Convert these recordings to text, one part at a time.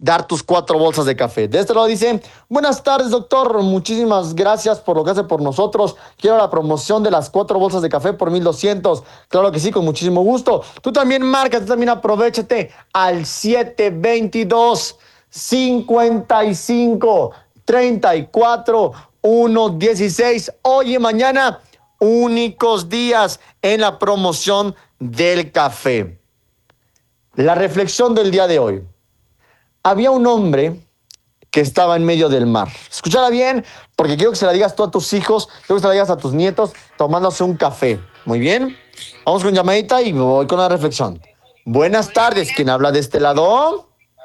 dar tus 4 bolsas de café. De este lado dice: buenas tardes, doctor, muchísimas gracias por lo que hace por nosotros. Quiero la promoción de las 4 bolsas de café por 1,200. Claro que sí, con muchísimo gusto. Tú también marca, tú también aprovéchate al 722 55 34 116. Hoy y mañana, únicos días en la promoción del café. La reflexión del día de hoy. Había un hombre que estaba en medio del mar. Escúchala bien, porque quiero que se la digas tú a tus hijos, quiero que se la digas a tus nietos, tomándose un café. Muy bien. Vamos con llamadita y voy con la reflexión. Buenas tardes, ¿quién habla de este lado?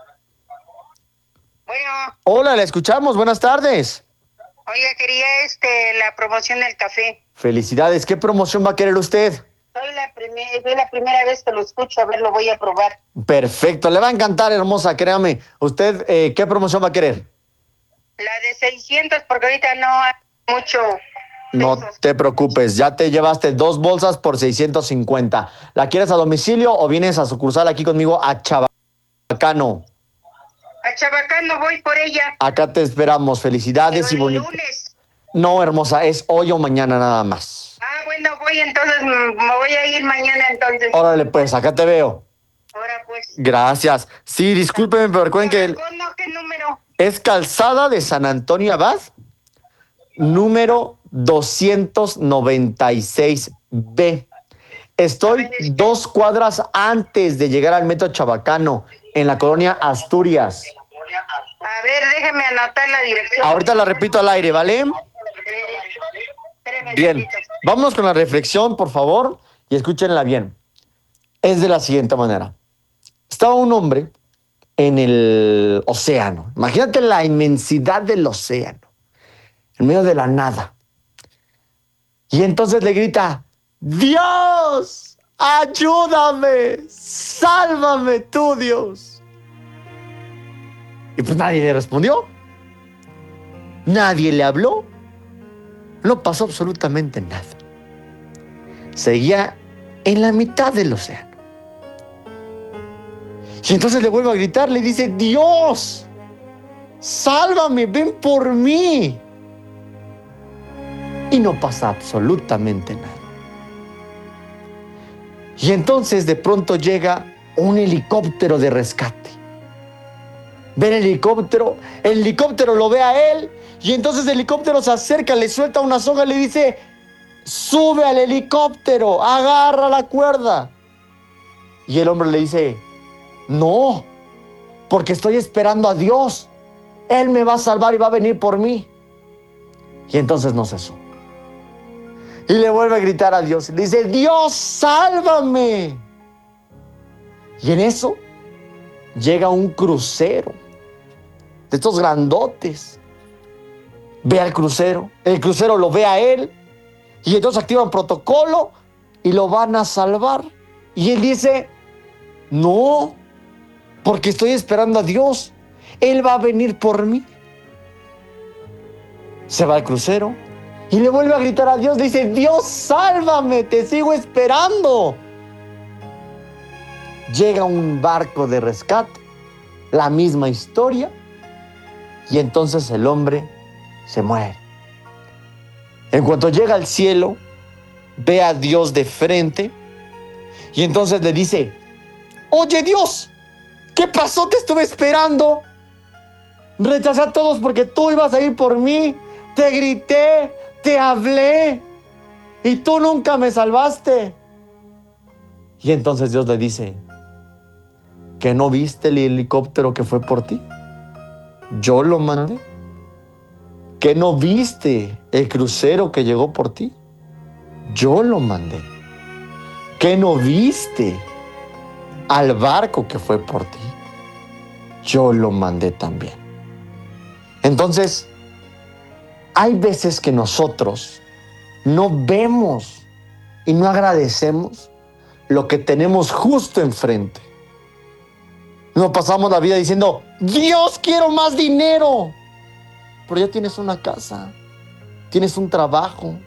Bueno, Hola, la escuchamos, buenas tardes. oiga, quería la promoción del café. Felicidades, ¿qué promoción va a querer usted? Soy la primera vez que lo escucho, a ver, lo voy a probar. Perfecto, le va a encantar, hermosa, créame. ¿Usted qué promoción va a querer? La de 600, porque ahorita no hay mucho No pesos. te preocupes, ya te llevaste 2 bolsas por 650. ¿La quieres a domicilio o vienes a sucursal aquí conmigo a Chabacano? A Chabacán no voy por ella. Acá te esperamos, felicidades y Pero el bonito. lunes. No, hermosa, es hoy o mañana nada más. Ah, bueno, voy entonces, me voy a ir mañana entonces. Órale pues, acá te veo. Ahora pues. Gracias. Sí, discúlpenme, pero recuerden que Chabacán, ¿qué número? es Calzada de San Antonio Abad, número 296B. Estoy 2 cuadras antes de llegar al metro Chabacano, en la colonia Asturias. A ver, déjame anotar la dirección. Ahorita la repito al aire, ¿vale? Espérame Bien, tantito. vámonos con la reflexión, por favor, y escúchenla bien. Es de la siguiente manera. Estaba un hombre en el océano. Imagínate la inmensidad del océano, en medio de la nada. Y entonces le grita: ¡Dios! ¡Ayúdame! ¡Sálvame tú, Dios! Y pues nadie le respondió. Nadie le habló. No pasó absolutamente nada. Seguía en la mitad del océano. Y entonces le vuelve a gritar, le dice: ¡Dios! ¡Sálvame! ¡Ven por mí! Y no pasa absolutamente nada. Y entonces de pronto llega un helicóptero de rescate. Ve el helicóptero lo ve a él, y entonces el helicóptero se acerca, le suelta una soga y le dice: sube al helicóptero, agarra la cuerda. Y el hombre le dice: no, porque estoy esperando a Dios. Él me va a salvar y va a venir por mí. Y entonces no cesó. Y le vuelve a gritar a Dios. Le dice: Dios, sálvame. Y en eso llega un crucero de estos grandotes. Ve al crucero, el crucero lo ve a él, y entonces activan protocolo y lo van a salvar. Y él dice: no, porque estoy esperando a Dios. Él va a venir por mí. Se va al crucero y le vuelve a gritar a Dios. Dice: Dios, sálvame, te sigo esperando. Llega un barco de rescate, la misma historia, y entonces el hombre se muere. En cuanto llega al cielo, ve a Dios de frente, y entonces le dice: oye, Dios, ¿qué pasó? Te estuve esperando. Rechacé a todos porque tú ibas a ir por mí. Te grité, te hablé, y tú nunca me salvaste. Y entonces Dios le dice: ¿que no viste el helicóptero que fue por ti? Yo lo mandé. ¿Que no viste el crucero que llegó por ti? Yo lo mandé. ¿Que no viste al barco que fue por ti? Yo lo mandé también. Entonces, hay veces que nosotros no vemos y no agradecemos lo que tenemos justo enfrente. Nos pasamos la vida diciendo: Dios, quiero más dinero. Pero ya tienes una casa, tienes un trabajo.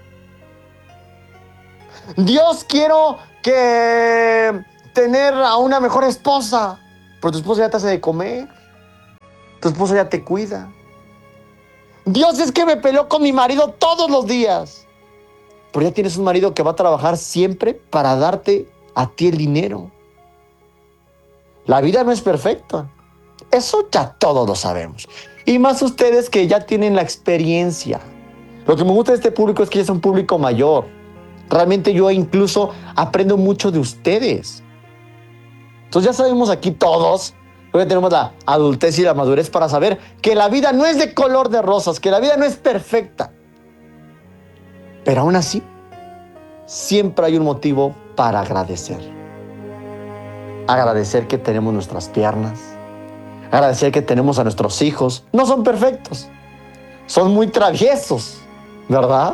Dios, quiero tener a una mejor esposa. Pero tu esposa ya te hace de comer. Tu esposa ya te cuida. Dios, es que me peleó con mi marido todos los días. Pero ya tienes un marido que va a trabajar siempre para darte a ti el dinero. La vida no es perfecta. Eso ya todos lo sabemos. Y más ustedes que ya tienen la experiencia. Lo que me gusta de este público es que es un público mayor. Realmente yo incluso aprendo mucho de ustedes. Entonces ya sabemos aquí todos, hoy tenemos la adultez y la madurez para saber que la vida no es de color de rosas, que la vida no es perfecta. Pero aún así, siempre hay un motivo para agradecer. Agradecer que tenemos nuestras piernas. Agradecer que tenemos a nuestros hijos. No son perfectos. Son muy traviesos, ¿verdad?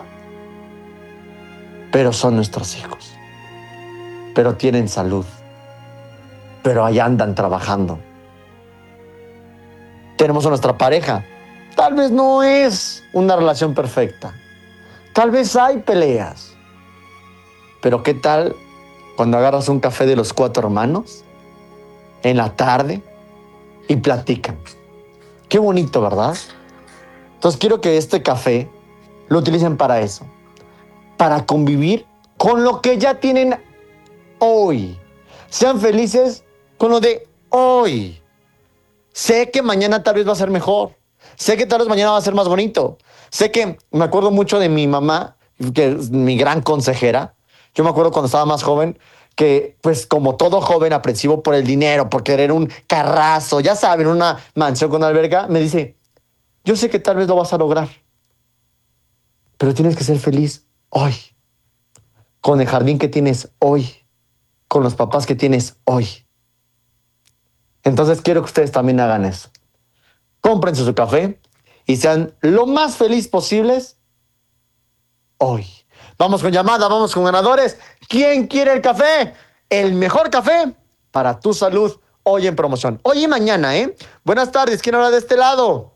Pero son nuestros hijos. Pero tienen salud. Pero ahí andan trabajando. Tenemos a nuestra pareja. Tal vez no es una relación perfecta. Tal vez hay peleas. Pero ¿qué tal cuando agarras un café de los 4 hermanos en la tarde y platican? Qué bonito, ¿verdad? Entonces quiero que este café lo utilicen para eso. Para convivir con lo que ya tienen hoy. Sean felices con lo de hoy. Sé que mañana tal vez va a ser mejor. Sé que tal vez mañana va a ser más bonito. Sé que me acuerdo mucho de mi mamá, que es mi gran consejera. Yo me acuerdo cuando estaba más joven, que pues como todo joven aprensivo por el dinero, por querer un carrazo, ya saben, una mansión con alberca, me dice, yo sé que tal vez lo vas a lograr, pero tienes que ser feliz hoy, con el jardín que tienes hoy, con los papás que tienes hoy. Entonces quiero que ustedes también hagan eso. Cómprense su café y sean lo más feliz posibles hoy. Vamos con llamada, vamos con ganadores. ¿Quién quiere el café? El mejor café para tu salud hoy en promoción. Hoy y mañana, ¿eh? Buenas tardes, ¿quién habla de este lado?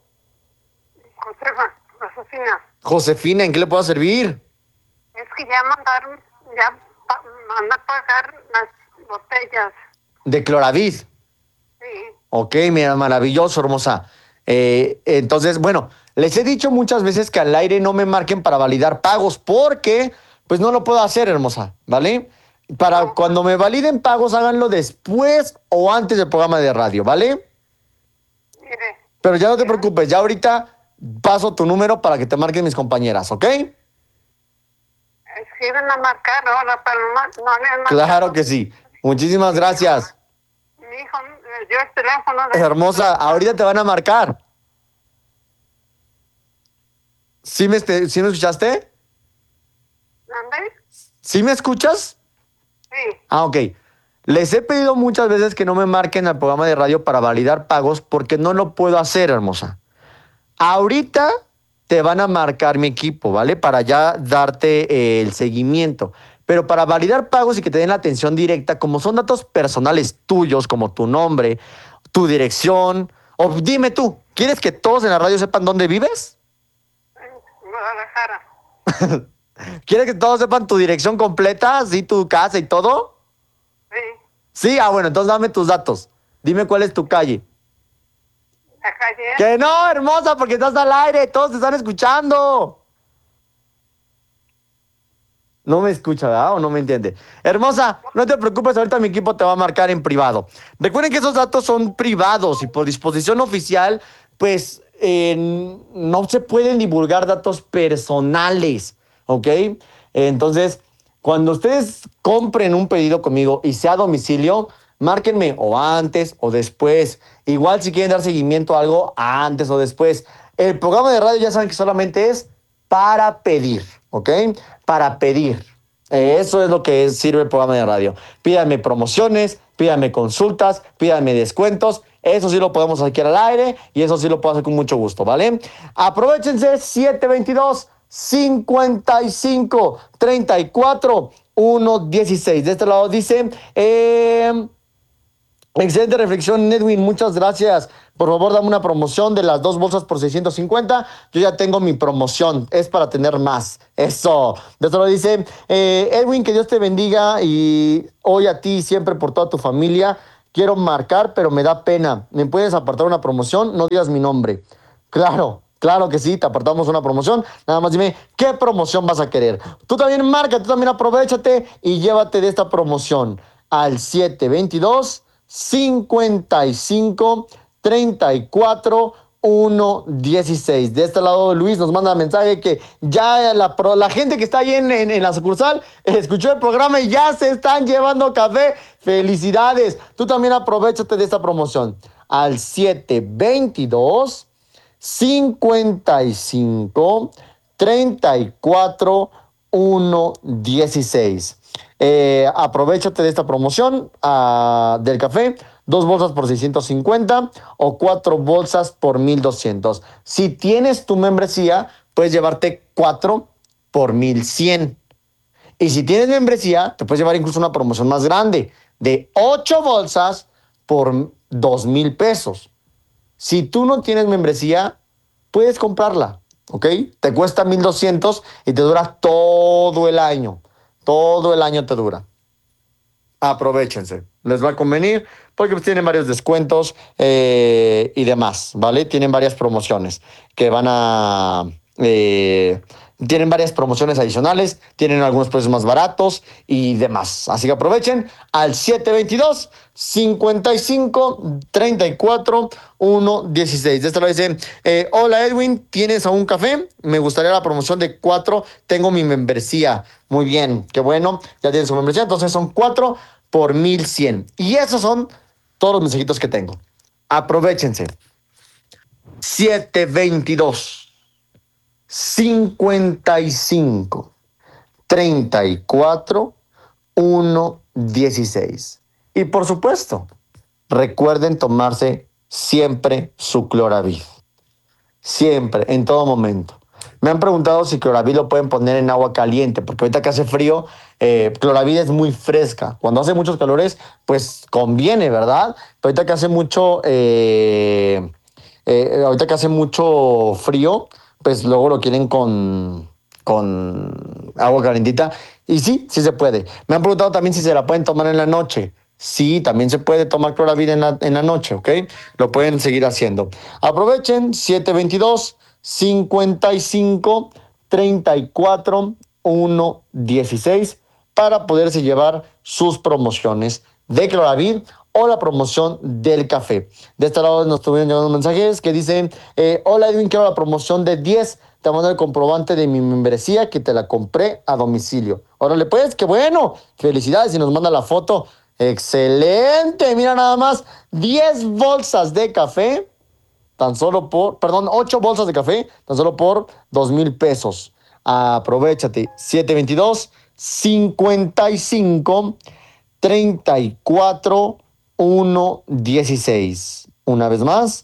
Josefina. Josefina, ¿en qué le puedo servir? Es que ya mandaron, mandé a pagar las botellas. De Cloravid. Sí. Ok, mira, maravilloso, hermosa. Entonces, bueno, les he dicho muchas veces que al aire no me marquen para validar pagos porque, pues no lo puedo hacer, hermosa, ¿vale? Para No. cuando me validen pagos, háganlo después o antes del programa de radio, ¿vale? Mire. Pero ya no te preocupes, ya ahorita paso tu número para que te marquen mis compañeras, ¿ok? Es que iban a marcar ahora, pero no le han marcado. Claro que sí. Muchísimas gracias. Mi hijo me dio el teléfono. Hermosa, ahorita te van a marcar. ¿Sí me escuchaste? ¿Dónde? ¿Sí me escuchas? Sí. Ah, ok. Les he pedido muchas veces que no me marquen al programa de radio para validar pagos porque no lo puedo hacer, hermosa. Ahorita te van a marcar mi equipo, ¿vale? Para ya darte el seguimiento. Pero para validar pagos y que te den la atención directa, como son datos personales tuyos, como tu nombre, tu dirección, o dime tú, ¿quieres que todos en la radio sepan dónde vives? En Guadalajara. ¿Quieres que todos sepan tu dirección completa, sí, tu casa y todo? Sí. Sí, bueno, entonces dame tus datos. Dime cuál es tu calle. La calle. Que no, hermosa, porque estás al aire, todos te están escuchando. No me escucha, ¿verdad? ¿O no me entiende? Hermosa, no te preocupes, ahorita mi equipo te va a marcar en privado. Recuerden que esos datos son privados y por disposición oficial, pues no se pueden divulgar datos personales, ¿ok? Entonces, cuando ustedes compren un pedido conmigo y sea a domicilio, márquenme o antes o después. Igual si quieren dar seguimiento a algo, antes o después. El programa de radio ya saben que solamente es para pedir, ¿ok? Para pedir. Eso es lo que sirve el programa de radio. Pídanme promociones, pídanme consultas, pídanme descuentos. Eso sí lo podemos hacer al aire y eso sí lo puedo hacer con mucho gusto, ¿vale? Aprovechense 722-55-34-116. De este lado dice... excelente reflexión, Edwin, muchas gracias. Por favor, dame una promoción de las 2 bolsas por 650. Yo ya tengo mi promoción, es para tener más. Eso. De esto lo dice Edwin, que Dios te bendiga y hoy a ti y siempre por toda tu familia. quiero marcar, pero me da pena. ¿Me puedes apartar una promoción? No digas mi nombre. Claro, claro que sí, te apartamos una promoción. Nada más dime qué promoción vas a querer. Tú también marca, tú también aprovéchate y llévate de esta promoción al 722-55-34-116. De este lado, Luis nos manda mensaje que ya la gente que está ahí en la sucursal escuchó el programa y ya se están llevando café. Felicidades. Tú también aprovéchate de esta promoción al 722-55-34-116. Aprovéchate de esta promoción del café. 2 bolsas por 650 o 4 bolsas por 1200. Si tienes tu membresía, puedes llevarte 4 por 1100. Y si tienes membresía, te puedes llevar incluso una promoción más grande de 8 bolsas por 2000 pesos. Si tú no tienes membresía, puedes comprarla, ¿ok? Te cuesta 1200 y te dura todo el año. Todo el año te dura. Aprovéchense, les va a convenir porque pues, tienen varios descuentos y demás, ¿vale? Tienen varias promociones que van a... tienen varias promociones adicionales, tienen algunos precios más baratos y demás. Así que aprovechen al 722-55-34-116. De esto lo dice, hola Edwin, ¿tienes aún café? Me gustaría la promoción de 4, tengo mi membresía. Muy bien, qué bueno, ya tienes su membresía, entonces son 4 por 1100. Y esos son todos los mensajitos que tengo. Aprovechense. 722-55-34-116. Y por supuesto, recuerden tomarse siempre su Cloravit. Siempre, en todo momento. Me han preguntado si Cloravit lo pueden poner en agua caliente, porque ahorita que hace frío, Cloravit es muy fresca. Cuando hace muchos calores, pues conviene, ¿verdad? Pero ahorita que hace mucho frío, pues luego lo quieren con agua calentita. Y sí, sí se puede. Me han preguntado también si se la pueden tomar en la noche. Sí, también se puede tomar Cloravit en la noche, ¿ok? Lo pueden seguir haciendo. Aprovechen 722-55-34-116 para poderse llevar sus promociones de Cloravit o la promoción del café. De este lado nos estuvieron llegando mensajes que dicen, hola Edwin, quiero la promoción de 10. Te mando el comprobante de mi membresía que te la compré a domicilio. Órale pues, qué bueno. Felicidades y nos manda la foto. Excelente, mira nada más, 10 bolsas de café, tan solo por, perdón, 8 bolsas de café, tan solo por 2000 pesos. Aprovechate, 722-55-34-116. Una vez más,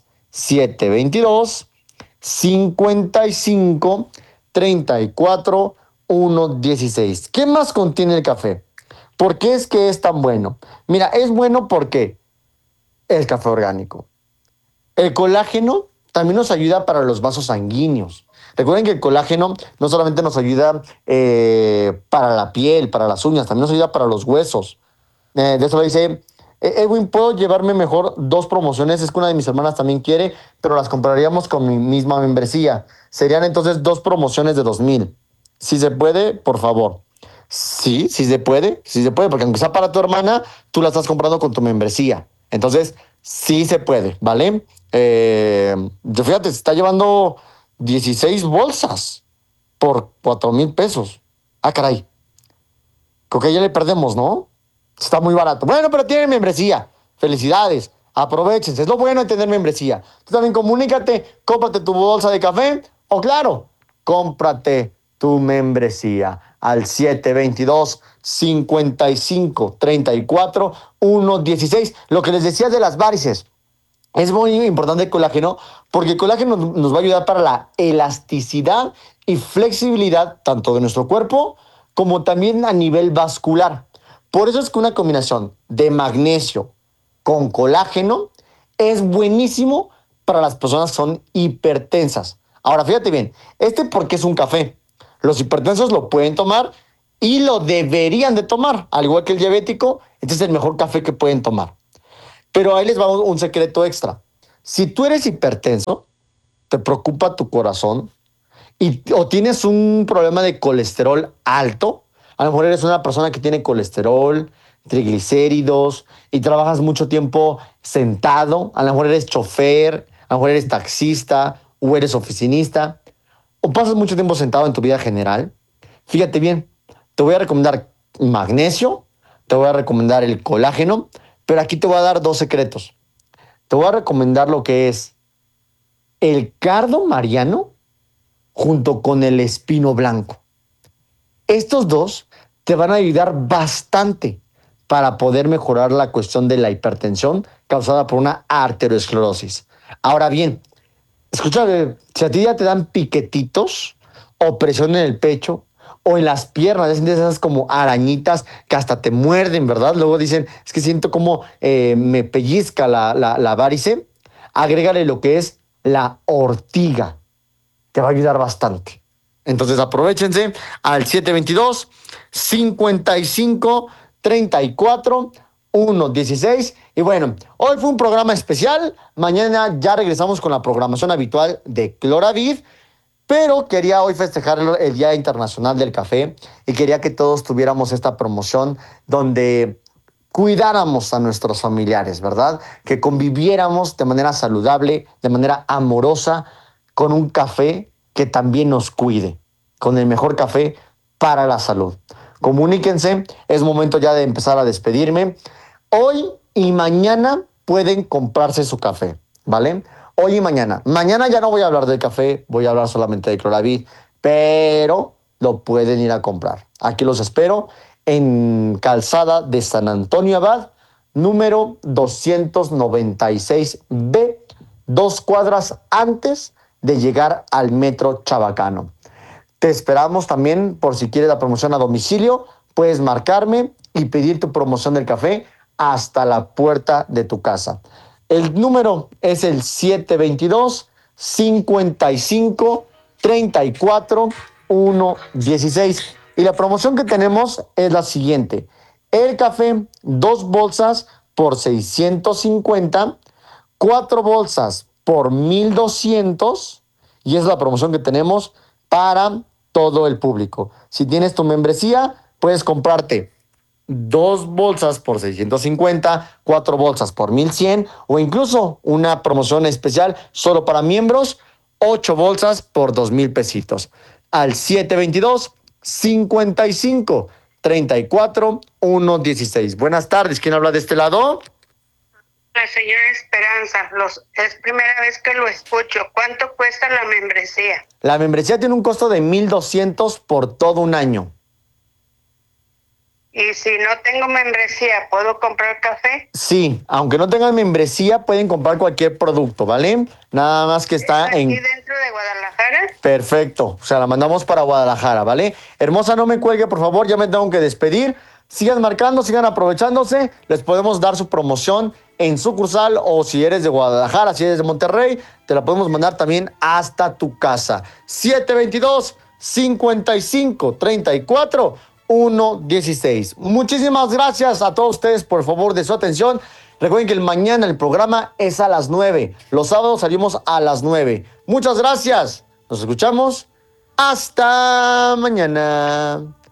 722-55-34-116. ¿Qué más contiene el café? ¿Por qué es que es tan bueno? Mira, es bueno porque el café orgánico. El colágeno también nos ayuda para los vasos sanguíneos. Recuerden que el colágeno no solamente nos ayuda para la piel, para las uñas, también nos ayuda para los huesos. De eso le dice, Edwin, ¿puedo llevarme mejor 2 promociones? Es que una de mis hermanas también quiere, pero las compraríamos con mi misma membresía. Serían entonces 2 promociones de 2000. Si se puede, por favor. Sí, sí se puede, porque aunque sea para tu hermana, tú la estás comprando con tu membresía. Entonces, sí se puede, ¿vale? Fíjate, se está llevando 16 bolsas por 4000 pesos. Ah, caray. Creo que ya le perdemos, ¿no? Está muy barato. Bueno, pero tiene membresía. Felicidades. Aprovechense. Es lo bueno de tener membresía. Tú también comunícate, cómprate tu bolsa de café o claro, cómprate tu membresía al 722-55-34-116. Lo que les decía de las varices. Es muy importante el colágeno porque el colágeno nos va a ayudar para la elasticidad y flexibilidad tanto de nuestro cuerpo como también a nivel vascular. Por eso es que una combinación de magnesio con colágeno es buenísimo para las personas que son hipertensas. Ahora, fíjate bien, porque es un café. Los hipertensos lo pueden tomar y lo deberían de tomar, al igual que el diabético. Este es el mejor café que pueden tomar. Pero ahí les va un secreto extra. Si tú eres hipertenso, te preocupa tu corazón o tienes un problema de colesterol alto, a lo mejor eres una persona que tiene colesterol, triglicéridos y trabajas mucho tiempo sentado, a lo mejor eres chofer, a lo mejor eres taxista o eres oficinista o pasas mucho tiempo sentado en tu vida general, fíjate bien, te voy a recomendar magnesio, te voy a recomendar el colágeno, pero aquí te voy a dar dos secretos. Te voy a recomendar lo que es el cardo mariano junto con el espino blanco. Estos dos te van a ayudar bastante para poder mejorar la cuestión de la hipertensión causada por una arteriosclerosis. Ahora bien, escucha, si a ti ya te dan piquetitos o presión en el pecho o en las piernas, esas como arañitas que hasta te muerden, ¿verdad? Luego dicen, es que siento como me pellizca la varice. Agrégale lo que es la ortiga. Te va a ayudar bastante. Entonces aprovechense al 722 55 34 116. Y bueno, hoy fue un programa especial. Mañana ya regresamos con la programación habitual de Cloravid. Pero quería hoy festejar el Día Internacional del Café y quería que todos tuviéramos esta promoción donde cuidáramos a nuestros familiares, ¿verdad? Que conviviéramos de manera saludable, de manera amorosa, con un café que también nos cuide, con el mejor café para la salud. Comuníquense, es momento ya de empezar a despedirme. Hoy y mañana pueden comprarse su café, ¿vale? Hoy y mañana. Mañana ya no voy a hablar del café, voy a hablar solamente de Cloravid, pero lo pueden ir a comprar. Aquí los espero en Calzada de San Antonio Abad, número 296B, 2 cuadras antes de llegar al Metro Chabacano. Te esperamos también por si quieres la promoción a domicilio, puedes marcarme y pedir tu promoción del café hasta la puerta de tu casa. El número es el 722 55 34 116. Y la promoción que tenemos es la siguiente. El café, 2 bolsas por 650, 4 bolsas por 1200. Y esa es la promoción que tenemos para todo el público. Si tienes tu membresía, puedes comprarte 2 bolsas por 650, 4 bolsas por 1100 o incluso una promoción especial solo para miembros, 8 bolsas por 2000 pesitos. Al 722 55 34 116. Buenas tardes, ¿quién habla de este lado? La señora Esperanza, es primera vez que lo escucho. ¿Cuánto cuesta la membresía? La membresía tiene un costo de 1200 por todo un año. Y si no tengo membresía, ¿puedo comprar café? Sí, aunque no tengan membresía, pueden comprar cualquier producto, ¿vale? Nada más que está ¿Aquí en... dentro de Guadalajara? Perfecto, o sea, la mandamos para Guadalajara, ¿vale? Hermosa, no me cuelgue, por favor, ya me tengo que despedir. Sigan marcando, sigan aprovechándose. Les podemos dar su promoción en sucursal o si eres de Guadalajara, si eres de Monterrey, te la podemos mandar también hasta tu casa. 722 55 34 116. Muchísimas gracias a todos ustedes por favor de su atención. Recuerden que el mañana el programa es a las 9. Los sábados salimos a las 9. Muchas gracias. Nos escuchamos. Hasta mañana.